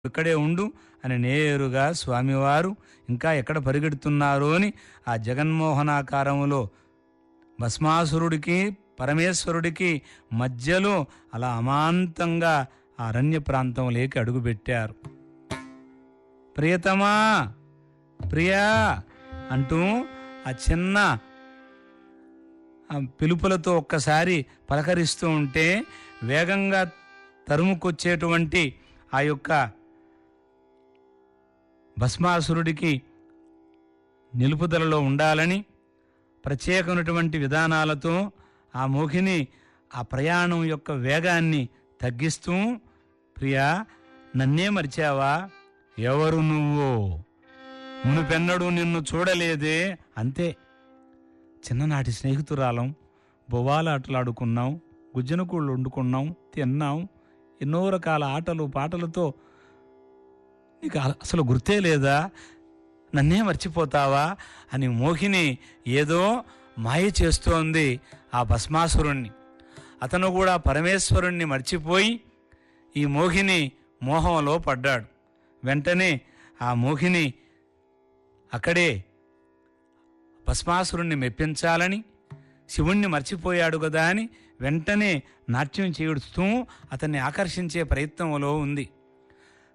ఇక్కడే ఉండు అని నేరుగా స్వామివారు ఇంకా ఎక్కడ పరిగెడుతున్నారో అని ఆ జగన్మోహనాకారములో భస్మాసురుడికి పరమేశ్వరుడికి మధ్యలో అలా అమాంతంగా ఆ అరణ్య ప్రాంతంలోకి అడుగుపెట్టారు. ప్రియతమా, ప్రియా అంటూ ఆ చిన్న పిలుపులతో ఒక్కసారి పలకరిస్తూ ఉంటే వేగంగా తరుముకొచ్చేటువంటి ఆ యొక్క భస్మాసురుడికి నిలుపుదలలో ఉండాలని ప్రత్యేకమైనటువంటి విధానాలతో ఆ మోహిని ఆ ప్రయాణం యొక్క వేగాన్ని తగ్గిస్తూ, ప్రియా నన్నే మరిచావా? ఎవరు నువ్వు? మునుపెన్నడూ నిన్ను చూడలేదే. అంతే, చిన్ననాటి స్నేహితురాలం, బొవ్వాలాటలాడుకున్నాం, గుజ్జనకూళ్ళు వండుకున్నాం, తిన్నాం, ఎన్నో రకాల ఆటలు పాటలతో నీకు అసలు గుర్తే లేదా? నన్నే మర్చిపోతావా అని మోహిని ఏదో మాయ చేస్తోంది ఆ భస్మాసురుణ్ణి. అతను కూడా పరమేశ్వరుణ్ణి మర్చిపోయి ఈ మోహిని మోహంలో పడ్డాడు. వెంటనే ఆ మోహిని అక్కడే భస్మాసురుణ్ణి మెప్పించాలని, శివుణ్ణి మర్చిపోయాడు కదా అని వెంటనే నాట్యం చేయుడుతూ అతన్ని ఆకర్షించే ప్రయత్నంలో ఉంది.